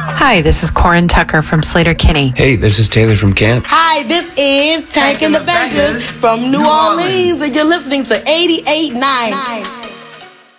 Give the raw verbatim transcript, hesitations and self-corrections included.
Hi, this is Corin Tucker from Slater Kinney. Hey, this is Taylor from Kent. Hi, this is Tank and the Bankers from New Orleans, and you're listening to eighty-eight point nine.